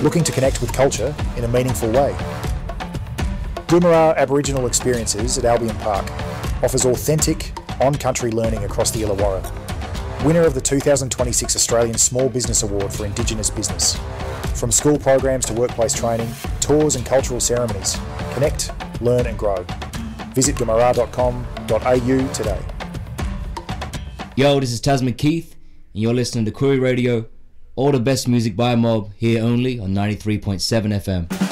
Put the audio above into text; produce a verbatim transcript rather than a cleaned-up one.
Looking to connect with culture in a meaningful way? Goomerah Aboriginal Experiences at Albion Park offers authentic, on-country learning across the Illawarra. Winner of the two thousand twenty-six Australian Small Business Award for Indigenous Business. From school programs to workplace training, tours and cultural ceremonies, connect, learn and grow. Visit goomerah dot com dot a u today. Yo, this is Tasman Keith, and you're listening to Koori Radio. All the best music by Mob, here only on ninety-three point seven F M.